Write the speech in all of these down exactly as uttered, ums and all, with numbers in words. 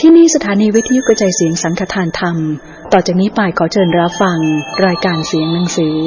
ที่นี่สถานีวิทยุกระจายเสียงสังฆทานธรรมต่อจากนี้ไปขอเชิญรับฟังรายการเสียงหนังสือ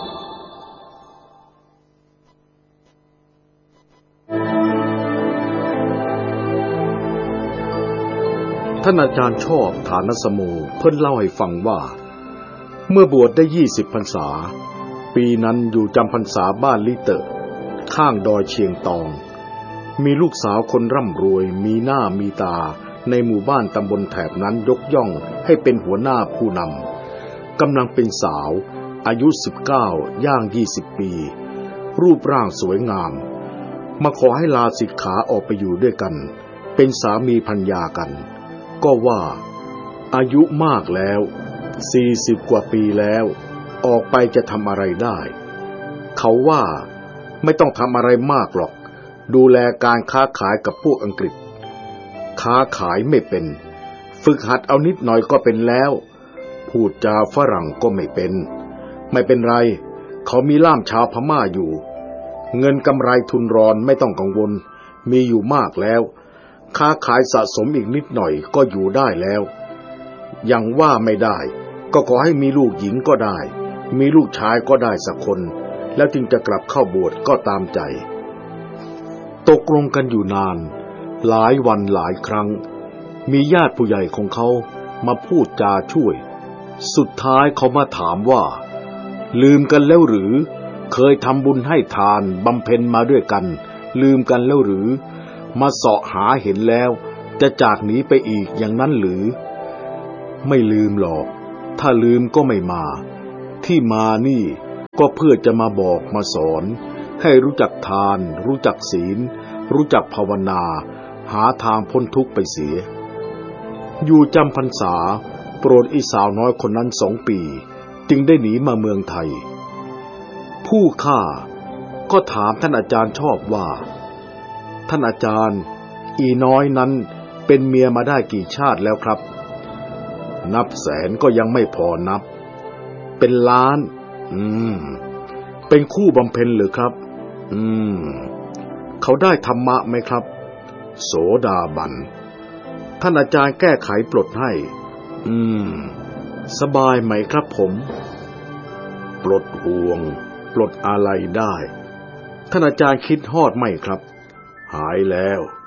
ท่านอาจารย์ชอบฐานสโมเพิ่นเล่าให้ฟังว่าเมื่อบวชได้ยี่สิบพรรษาปีนั้นอยู่จำพรรษาบ้านลิเตอข้างดอยเชียงตองมีลูกสาวคนร่ำรวยมีหน้ามีตาในหมู่บ้านตำบลแถบนั้นยกย่องให้เป็นหัวหน้าผู้นำกำลังเป็นสาวอายุสิบเก้าย่างยี่สิบปีรูปร่างสวยงามมาขอให้ลาสิกขาออกไปอยู่ด้วยกันเป็นสามีภรรยากันก็ว่าอายุมากแล้วสี่สิบกว่าปีแล้วออกไปจะทำอะไรได้เขาว่าไม่ต้องทำอะไรมากหรอกดูแลการค้าขายกับพวกอังกฤษค้าขายไม่เป็นฝึกหัดเอานิดหน่อยก็เป็นแล้วพูดจาฝรั่งก็ไม่เป็นไม่เป็นไรเขามีล่ามชาวพม่าอยู่เงินกำไรทุนรอนไม่ต้องกังวลมีอยู่มากแล้วค้าขายสะสมอีกนิดหน่อยก็อยู่ได้แล้วยังว่าไม่ได้ก็ขอให้มีลูกหญิงก็ได้มีลูกชายก็ได้สักคนแล้วจึงจะกลับเข้าบวชก็ตามใจตกลงกันอยู่นานหลายวันหลายครั้งมีญาติผู้ใหญ่ของเขามาพูดจาช่วยสุดท้ายเขามาถามว่าลืมกันแล้วหรือเคยทำบุญให้ทานบำเพ็ญมาด้วยกันลืมกันแล้วหรือมาเสาะหาเห็นแล้วจะจากหนีไปอีกอย่างนั้นหรือไม่ลืมหรอกถ้าลืมก็ไม่มาที่มานี่ก็เพื่อจะมาบอกมาสอนให้รู้จักทานรู้จักศีลรู้จักภาวนาหาทางพ้นทุกข์ไปเสียอยู่จำพรรษาโปรดอีสาวน้อยคนนั้นสองปีจึงได้หนีมาเมืองไทยผู้ฆ่าก็ถามท่านอาจารย์ชอบว่าท่านอาจารย์อีน้อยนั้นเป็นเมียมาได้กี่ชาติแล้วครับนับแสนก็ยังไม่พอนับเป็นล้านอืมเป็นคู่บำเพ็ญหรือครับอืมเขาได้ธรรมะไหมครับโสดาบันท่านอาจารย์แก้ไขปลดให้อืมสบายไหมครับผมปลดห่วงปลดอะไรได้ท่านอาจารย์คิดฮอดไหมครับหายแล้ว